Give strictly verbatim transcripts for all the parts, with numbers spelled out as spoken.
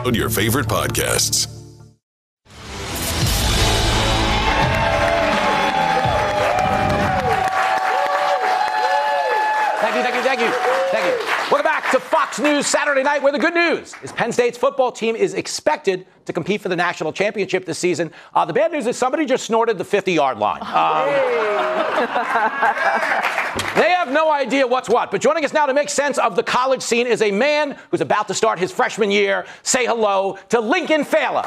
Download your favorite podcasts. Thank you, thank you, thank you, thank you. Welcome back to Fox News Saturday Night, where the good news is Penn State's football team is expected to compete for the national championship this season. Uh, the bad news is somebody just snorted the fifty-yard line. Um, they have no idea what's what. But joining us now to make sense of the college scene is a man who's about to start his freshman year. Say hello to Lincoln Failer.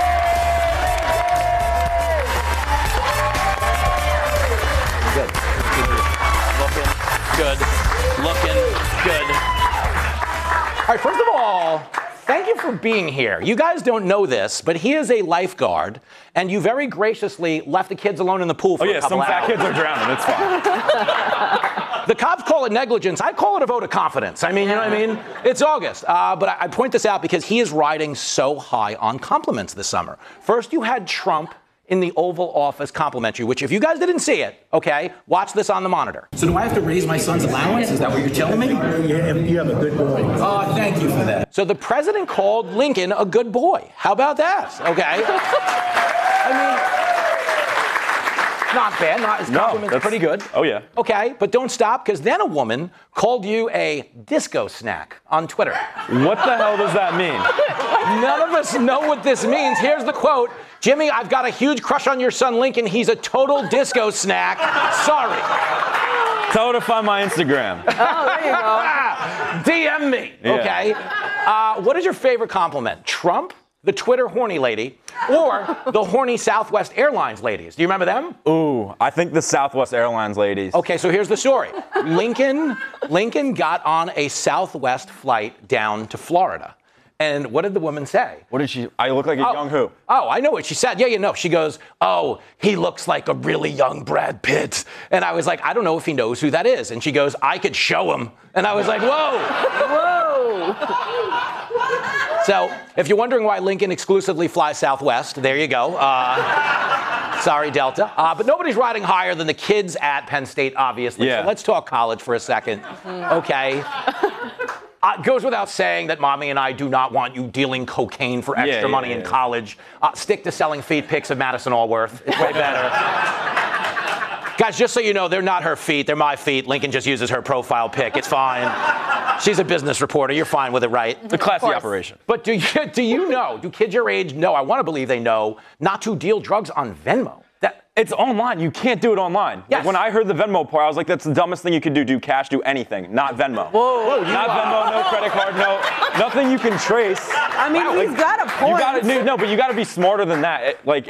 Good. Looking good. Looking good. All right, first of all, thank you for being here. You guys don't know this, but he is a lifeguard, and you very graciously left the kids alone in the pool for oh, yeah, a couple some hours. fat kids are drowning. It's fine. The cops call it negligence. I call it a vote of confidence. I mean, you know what I mean? It's August. Uh, but I, I point this out because he is riding so high on compliments this summer. First, you had Trump in the Oval Office compliment you, which if you guys didn't see it, okay, watch this on the monitor. So do I have to raise my son's allowance? Is that what you're telling me? Yeah, you have a good boy. Oh, thank you for that. So the president called Lincoln a good boy. How about that? Okay. I mean, not bad. Not his compliment's no, pretty good. Oh, yeah. Okay, but don't stop, because then a woman called you a disco snack on Twitter. What the hell does that mean? None of us know what this means. Here's the quote. Jimmy, I've got a huge crush on your son, Lincoln. He's a total disco snack. Sorry. Tell her to find my Instagram. Oh, there you go. D M me. Yeah. Okay. Uh, what is your favorite compliment? Trump, the Twitter horny lady, or the horny Southwest Airlines ladies? Do you remember them? Ooh, I think the Southwest Airlines ladies. Okay, so here's the story. Lincoln, Lincoln got on a Southwest flight down to Florida. And what did the woman say? What did she? I look like a Oh, young who? Oh, I know what she said. Yeah, you know. She goes, oh, he looks like a really young Brad Pitt. And I was like, I don't know if he knows who that is. And she goes, I could show him. And I was like, whoa. Whoa. So if you're wondering why Lincoln exclusively flies Southwest, there you go. Uh, sorry, Delta. Uh, but nobody's riding higher than the kids at Penn State, obviously. Yeah. So let's talk college for a second. Okay. Uh, it goes without saying that mommy and I do not want you dealing cocaine for extra Yeah, yeah, money yeah, in yeah. college. Uh, stick to selling feet pics of Madison Allworth. It's way better. Guys, just so you know, they're not her feet. They're my feet. Lincoln just uses her profile pic. It's fine. She's a business reporter. You're fine with it, right? It's a classy operation. But do you, do you know, do kids your age know, I want to believe they know, not to deal drugs on Venmo? That, It's online. You can't do it online. Yes. Like when I heard the Venmo part, I was like, that's the dumbest thing you could do. Do cash, do anything. Not Venmo. Whoa, whoa, you Not Venmo, no credit card, no. Nothing you can trace. I mean, Wow, he's like, got a point. You gotta, no, no, but you got to be smarter than that. It, like,